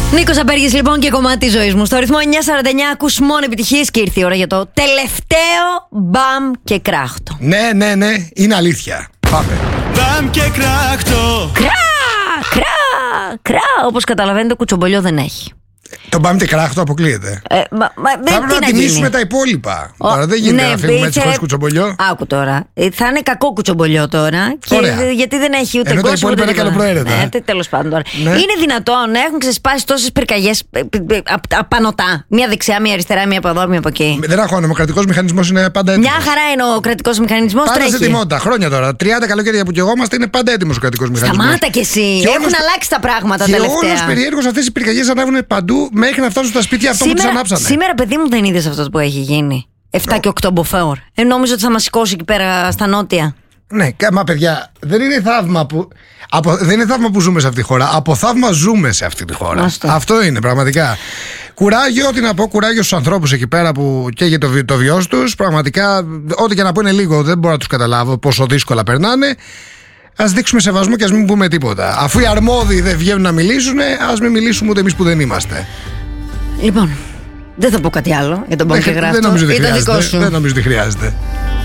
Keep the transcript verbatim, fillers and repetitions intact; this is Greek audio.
Νίκος Απέργης λοιπόν και κομμάτι της ζωής μου. Στο ρυθμό εννιά σαράντα εννιά ακούς μόνο επιτυχίες και ήρθε η ώρα για το τελευταίο μπαμ και κράχτο. Ναι, ναι, ναι, είναι αλήθεια. Πάμε. Μπαμ και κράχτο. Κρά, κρά, κρά. Όπως καταλαβαίνετε, κουτσομπολιό δεν έχει. Το μπαμ και κράχτο αποκλείεται. Ε, μα, μα, δεν, θα πρέπει να τιμήσουμε τα υπόλοιπα. Ο, τώρα δεν γίνεται ναι, να φύγουμε έτσι χωρίς κουτσομπολιό. Άκου τώρα. Θα είναι κακό κουτσομπολιό τώρα. Και γιατί δεν έχει ούτε κόσμο. Ενώ τα υπόλοιπα είναι καλοπροαίρετα. Ναι, τέλος πάντων τώρα. Ναι. Είναι δυνατόν να έχουν ξεσπάσει τόσες πυρκαγιές απανωτά. Μία δεξιά, μία αριστερά, μία από εδώ, μία από εκεί. Δεν έχω. Ο δημοκρατικός μηχανισμός είναι πάντα έτοιμος. Μια χαρά είναι ο κρατικός μηχανισμός. Πάντα σε ετοιμότητα. Χρόνια τώρα. τριάντα καλοκαίρια που κι εγώ είμαστε είναι πάντα έτοιμος ο κρατικός μηχανισμός. Σταμάτα κι εσύ. Έχουν αλλάξει τα πράγματα τελευταία. Και όλος περιέργως αυτές οι πυρκαγιές ανάβουν παντού μέχρι να φτάσουν στα σπίτια αυτών που τους ανάψανε. Σήμερα, παιδί μου, δεν είδες αυτό που έχει γίνει? εφτά και οκτώ μποφόρ. Ε, νόμιζα ότι θα μας σηκώσει εκεί πέρα στα νότια. Ναι, μα παιδιά, δεν είναι θαύμα που, από, δεν είναι θαύμα που ζούμε σε αυτή τη χώρα. Από θαύμα ζούμε σε αυτή τη χώρα. Άστο. Αυτό είναι πραγματικά. Κουράγιο, τι να πω, κουράγιο στους ανθρώπους εκεί πέρα που καίγεται το, βι, το βιός τους. Πραγματικά, ό,τι και να πούνε λίγο, δεν μπορώ να τους καταλάβω πόσο δύσκολα περνάνε. Ας δείξουμε σεβασμό και ας μην πούμε τίποτα. Αφού οι αρμόδιοι δεν βγαίνουν να μιλήσουν, ας μην μιλήσουμε ούτε εμείς που δεν είμαστε. Λοιπόν, δεν θα πω κάτι άλλο για τον μπαμ και κράχτο. Δεν νομίζω ότι χρειάζεται. Δεν νομίζω ότι χρειάζεται.